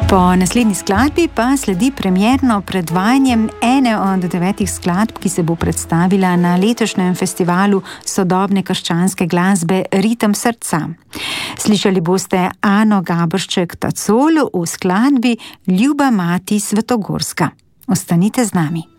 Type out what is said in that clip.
Po naslednji skladbi pa sledi premierno predvajanje ene od 9 skladb, ki se bo predstavila na letošnjem festivalu sodobne krščanske glasbe Ritem srca. Slišali boste Ano Gaberšček-Tacol v skladbi Ljuba mati Svetogorska. Ostanite z nami.